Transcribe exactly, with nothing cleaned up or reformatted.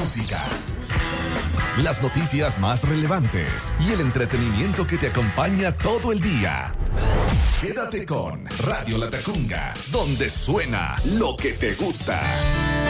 música, las noticias más relevantes y el entretenimiento que te acompaña todo el día. Quédate con Radio Latacunga, donde suena lo que te gusta.